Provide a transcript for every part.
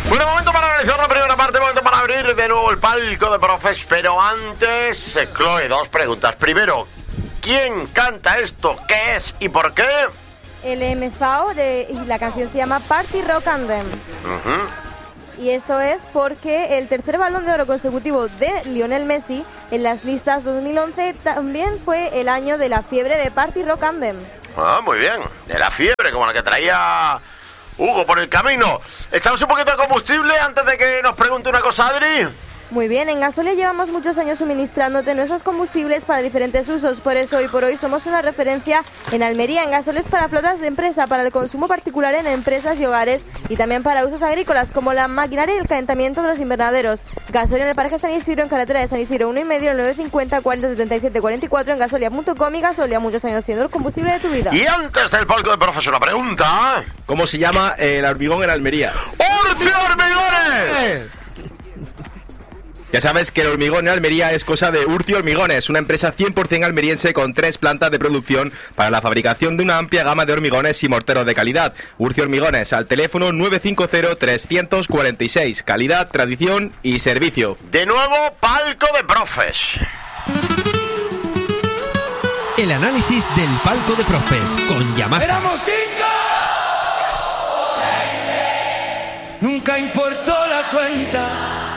Bueno, momento para analizar la primera parte, momento para abrir de nuevo el palco de profes, pero antes, Chloe, dos preguntas. Primero, ¿quién canta esto? ¿Qué es y por qué? El MFAO y la canción se llama Party Rock Anthem. Y esto es porque el tercer Balón de Oro consecutivo de Lionel Messi en las listas 2011 también fue el año de la fiebre de Party Rock Anthem. Ah, muy bien, de la fiebre, como la que traía Hugo por el camino. ¿Echamos un poquito de combustible antes de que nos pregunte una cosa, Adri? Muy bien, en Gasolia llevamos muchos años suministrándote nuestros combustibles para diferentes usos, por eso hoy por hoy somos una referencia en Almería en gasoles para flotas de empresa, para el consumo particular en empresas y hogares y también para usos agrícolas como la maquinaria y el calentamiento de los invernaderos. Gasolia en el Paraje San Isidro, en carretera de San Isidro 1,5, el 950 40 77 44 en gasolia.com y Gasolia, muchos años siendo el combustible de tu vida. Y antes del palco de profes, una pregunta. ¿Cómo se llama el hormigón en Almería? ¡Urcio Hormigones! Ya sabes que el hormigón en Almería es cosa de Urcio Hormigones, una empresa 100% almeriense con 3 plantas de producción para la fabricación de una amplia gama de hormigones y morteros de calidad. Urcio Hormigones, al teléfono 950-346. Calidad, tradición y servicio. De nuevo, palco de profes. El análisis del palco de profes con Yamaha. ¡Éramos 5! Nunca importó la cuenta.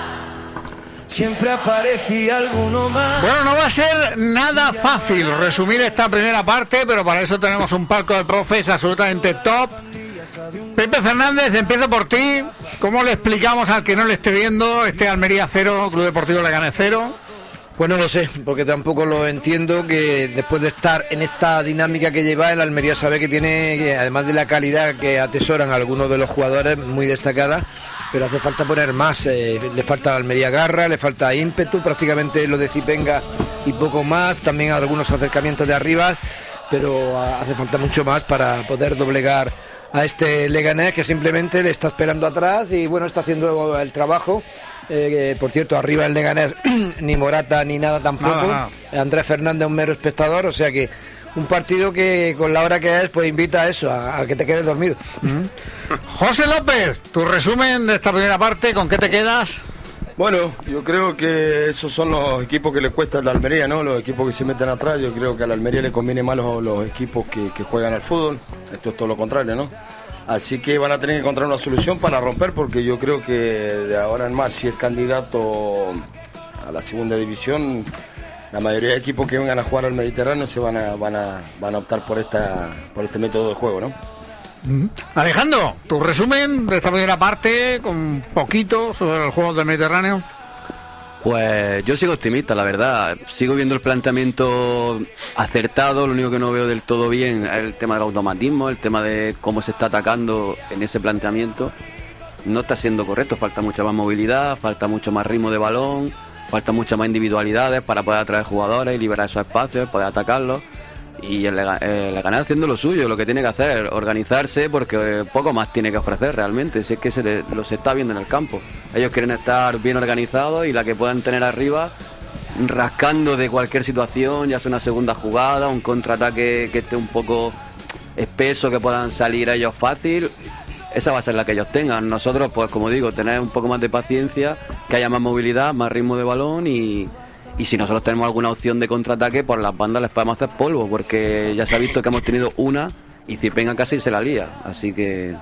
Siempre aparecía alguno más. Bueno, no va a ser nada fácil resumir esta primera parte, pero para eso tenemos un palco de profes absolutamente top. Pepe Fernández, empiezo por ti. ¿Cómo le explicamos al que no le esté viendo este Almería 0, Club Deportivo Leganés 0? Pues no lo sé, porque tampoco lo entiendo, que después de estar en esta dinámica que lleva, el Almería sabe que tiene, además de la calidad que atesoran algunos de los jugadores, muy destacada, pero hace falta poner más. Le falta a Almería garra, le falta ímpetu, prácticamente lo de Zipenga y poco más, también algunos acercamientos de arriba, pero hace falta mucho más para poder doblegar a este Leganés, que simplemente le está esperando atrás y bueno, está haciendo el trabajo. Por cierto, arriba el Leganés ni Morata ni nada tampoco. No. Andrés Fernández un mero espectador, o sea que un partido que con la hora que es pues invita a eso, a que te quedes dormido. José López, tu resumen de esta primera parte, ¿con qué te quedas? Bueno, yo creo que esos son los equipos que le cuesta a la Almería, ¿no? Los equipos que se meten atrás. Yo creo que a la Almería le conviene más los equipos que juegan al fútbol. Esto es todo lo contrario, ¿no? Así que van a tener que encontrar una solución para romper, porque yo creo que de ahora en más, si es candidato a la segunda división, la mayoría de equipos que vengan a jugar al Mediterráneo se van a optar por este método de juego, ¿no? Alejandro, tu resumen de esta primera parte, con poquito sobre los Juegos del Mediterráneo. Pues yo sigo optimista, la verdad. Sigo viendo el planteamiento acertado. Lo único que no veo del todo bien es el tema del automatismo, el tema de cómo se está atacando en ese planteamiento. No está siendo correcto, falta mucha más movilidad, falta mucho más ritmo de balón, falta muchas más individualidades para poder atraer jugadores y liberar esos espacios, poder atacarlos. Y el Leganés haciendo lo suyo, lo que tiene que hacer, organizarse, porque poco más tiene que ofrecer realmente, si es que los está viendo en el campo. Ellos quieren estar bien organizados y la que puedan tener arriba, rascando de cualquier situación, ya sea una segunda jugada, un contraataque que esté un poco espeso, que puedan salir ellos fácil, esa va a ser la que ellos tengan. Nosotros, pues como digo, tener un poco más de paciencia, que haya más movilidad, más ritmo de balón y si nosotros tenemos alguna opción de contraataque, por las bandas les podemos hacer polvo, porque ya se ha visto que hemos tenido una y Zipenga casi se la lía. Así que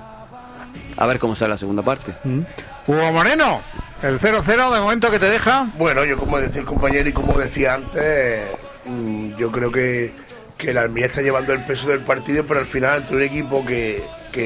a ver cómo sale la segunda parte. Hugo Moreno, el 0-0 de momento que te deja. Bueno, yo como decía el compañero y como decía antes, yo creo que el Almería está llevando el peso del partido, pero al final entre un equipo que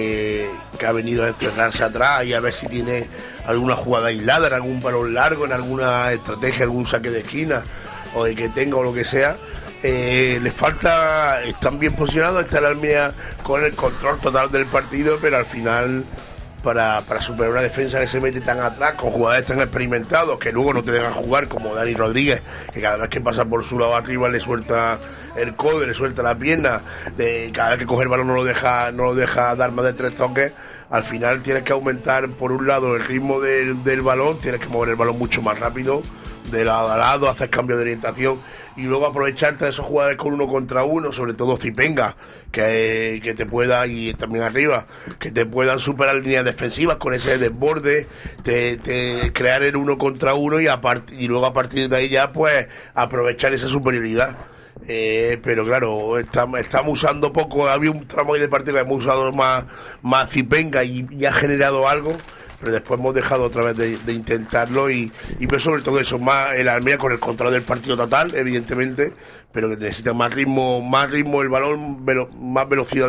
ha venido a encerrarse atrás y a ver si tiene alguna jugada aislada, en algún balón largo, en alguna estrategia, algún saque de esquina o de que tenga o lo que sea, les falta, están bien posicionados, está el Almería con el control total del partido, pero al final para superar una defensa que se mete tan atrás, con jugadores tan experimentados que luego no te dejan jugar, como Dani Rodríguez, que cada vez que pasa por su lado arriba le suelta el codo, le suelta la pierna, cada vez que coge el balón no lo deja dar más de 3 toques. Al final tienes que aumentar por un lado el ritmo del balón, tienes que mover el balón mucho más rápido de lado a lado, hacer cambio de orientación y luego aprovecharte de esos jugadores con 1 contra 1, sobre todo Zipenga, que te pueda, y también arriba, que te puedan superar líneas defensivas con ese desborde, crear el 1 contra 1 y luego a partir de ahí ya pues aprovechar esa superioridad. Pero claro, estamos usando poco. Había un tramo ahí de partido que hemos usado más Zipenga y ha generado algo, pero después hemos dejado otra vez de intentarlo y pues sobre todo eso, más el Almería con el control del partido total, evidentemente, pero que necesita más ritmo el balón, más velocidad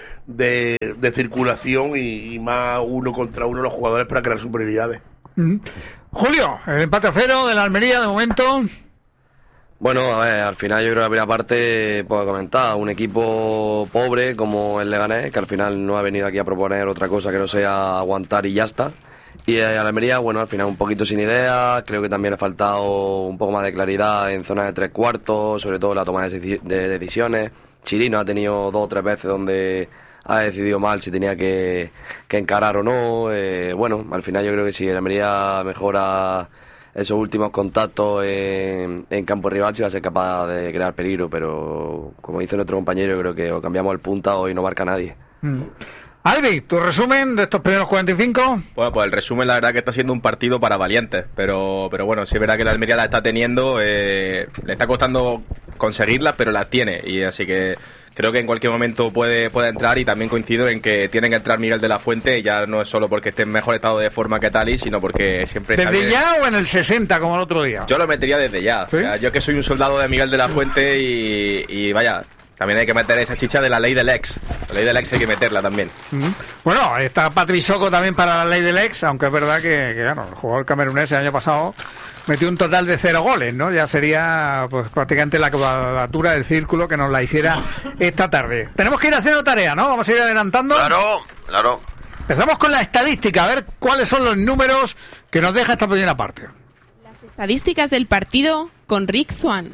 de circulación y más 1 contra 1 los jugadores para crear superioridades. Julio, el empate a 0 de la Almería de momento. Bueno, a ver, al final yo creo que la primera parte, puedo comentar, un equipo pobre como el Leganés, que al final no ha venido aquí a proponer otra cosa que no sea aguantar y ya está. Y a la Almería, bueno, al final un poquito sin idea, creo que también le ha faltado un poco más de claridad en zonas de 3/4, sobre todo en la toma de decisiones. Chirino ha tenido 2 o 3 veces donde ha decidido mal si tenía que encarar o no. Bueno, al final yo creo que si la Almería mejora esos últimos contactos en campo rival, sí va a ser capaz de crear peligro, pero como dice nuestro compañero, yo creo que o cambiamos el punta o hoy no marca nadie. Albi, ¿tu resumen de estos primeros 45? Bueno, pues el resumen la verdad que está siendo un partido para valientes, pero bueno, sí es verdad que la Almería la está teniendo, le está costando conseguirla, pero la tiene, y así que creo que en cualquier momento puede entrar, y también coincido en que tiene que entrar Miguel de la Fuente, ya no es solo porque esté en mejor estado de forma que Tali, sino porque siempre está ¿Desde ya o en el 60 como el otro día? Yo lo metería desde ya. ¿Sí? O sea, yo que soy un soldado de Miguel de la Fuente y vaya, también hay que meter esa chicha de la ley del ex. La ley del ex hay que meterla también. Bueno, está Patrick Soko también para la ley del ex, aunque es verdad que claro, el jugador camerunés el año pasado metió un total de 0 goles, ¿no? Ya sería pues prácticamente la cuadratura del círculo que nos la hiciera esta tarde. Tenemos que ir haciendo tarea, ¿no? Vamos a ir adelantando. Claro. Empezamos con la estadística, a ver cuáles son los números que nos deja esta primera parte. Las estadísticas del partido con Rick Swan.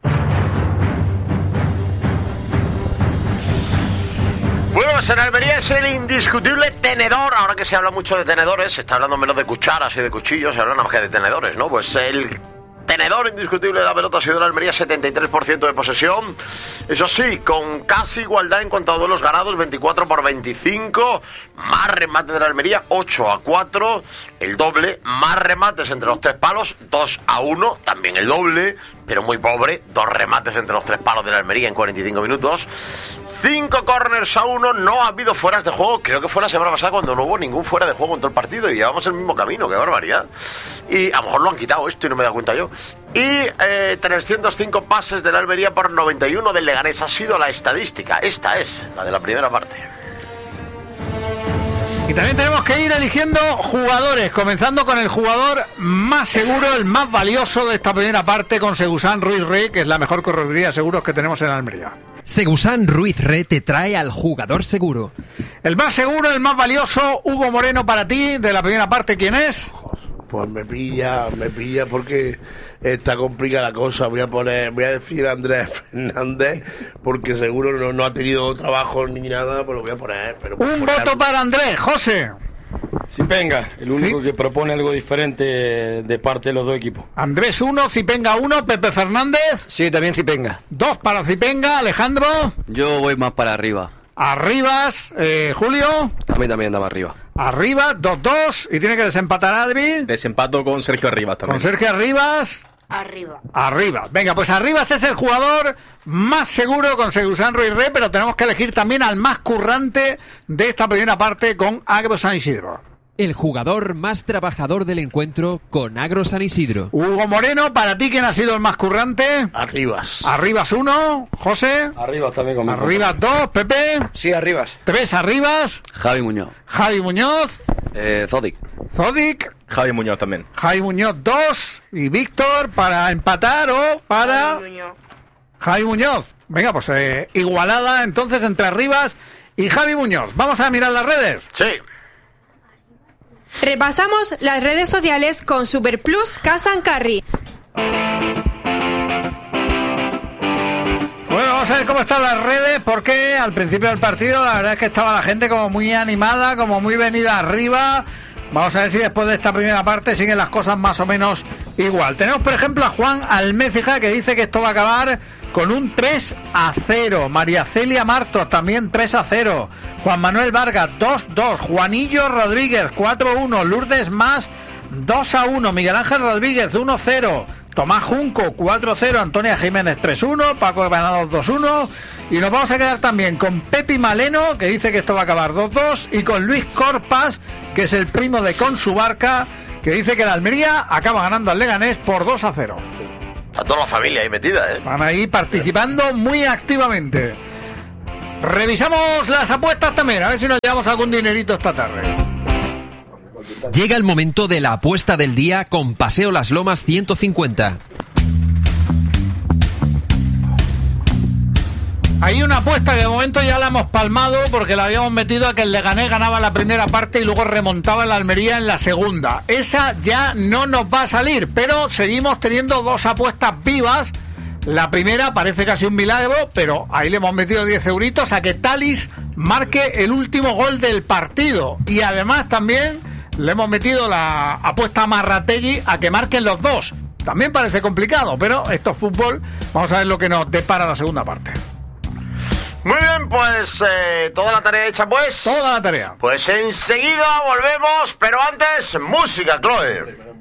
Bueno, pues en Almería es el indiscutible tenedor. Ahora que se habla mucho de tenedores, se está hablando menos de cucharas y de cuchillos, se habla nada más que de tenedores, ¿no? Pues el tenedor indiscutible de la pelota ha sido la Almería, 73% de posesión. Eso sí, con casi igualdad en cuanto a duelos ganados, 24-25. Más remates de la Almería, 8-4. El doble, más remates entre los 3 palos, 2-1. También el doble, pero muy pobre. 2 remates entre los 3 palos de la Almería en 45 minutos. 5 corners a 1, no ha habido fueras de juego. Creo que fue la semana pasada cuando no hubo ningún fuera de juego en todo el partido y llevamos el mismo camino, qué barbaridad. Y a lo mejor lo han quitado esto y no me he dado cuenta yo. Y 305 pases de la Almería por 91 del Leganés ha sido la estadística. Esta es la de la primera parte. Y también tenemos que ir eligiendo jugadores, comenzando con el jugador más seguro, el más valioso de esta primera parte, con Segusan Ruiz Re, que es la mejor correduría de seguros que tenemos en Almería. Segusan Ruiz Re te trae al jugador seguro. El más seguro, el más valioso, Hugo Moreno, para ti, de la primera parte, ¿quién es? Pues me pilla porque está complicada la cosa. Voy a decir Andrés Fernández, porque seguro no ha tenido trabajo ni nada, pues lo voy a poner. Pero un voto para Andrés, José. Zipenga, el único que propone algo diferente de parte de los dos equipos. Andrés 1, Zipenga 1, Pepe Fernández. Sí, también Zipenga. 2 para Zipenga, Alejandro. Yo voy más para arriba. Arribas, Julio. A mí también da más arriba. Arriba, 2-2, y tiene que desempatar Adri. Desempato con Sergio Arribas también. Con Sergio Arribas. Arriba. Venga, pues Arribas es el jugador más seguro con Segusan Ruiz Re, pero tenemos que elegir también al más currante de esta primera parte con Agro San Isidro. El jugador más trabajador del encuentro con Agro San Isidro. Hugo Moreno, para ti, ¿quién ha sido el más currante? Arribas. Arribas 1, José. Arribas también conmigo. Arribas 2, Pepe. Sí, Arribas. 3, Arribas. Javi Muñoz. Javi Muñoz. Zodic. Javi Muñoz también. Javi Muñoz 2. Y Víctor, para empatar o para... Javi Muñoz. Venga, pues igualada entonces entre Arribas y Javi Muñoz. Vamos a mirar las redes. Sí. Repasamos las redes sociales con Superplus Casa and Carry. Bueno, vamos a ver cómo están las redes, porque al principio del partido la verdad es que estaba la gente como muy animada, como muy venida arriba, Vamos a ver si después de esta primera parte siguen las cosas más o menos igual. Tenemos, por ejemplo, a Juan Almécija, que dice que esto va a acabar con un 3-0. María Celia Martos también 3-0. Juan Manuel Vargas 2-2. Juanillo Rodríguez 4-1. Lourdes Más 2-1. Miguel Ángel Rodríguez 1-0. Tomás Junco 4-0. Antonia Jiménez 3-1. Paco Granados 2-1. Y nos vamos a quedar también con Pepi Maleno, que dice que esto va a acabar 2-2. Y con Luis Corpas, que es el primo de Consubarca, que dice que la Almería acaba ganando al Leganés por 2-0. Está toda la familia ahí metida, ¿eh? Van ahí participando muy activamente. Revisamos las apuestas también, a ver si nos llevamos algún dinerito esta tarde. Llega el momento de la apuesta del día con Paseo Las Lomas 150. Hay una apuesta que de momento ya la hemos palmado porque la habíamos metido a que el Leganés ganaba la primera parte y luego remontaba la Almería en la segunda. Esa ya no nos va a salir, pero seguimos teniendo dos apuestas vivas. La primera parece casi un milagro, pero ahí le hemos metido 10 euritos a que Talis marque el último gol del partido. Y además también le hemos metido la apuesta a Marrategui a que marquen los dos. También parece complicado, pero esto es fútbol. Vamos a ver lo que nos depara la segunda parte. Muy bien, pues toda la tarea hecha, pues. Toda la tarea. Pues enseguida volvemos, pero antes, música, Chloe.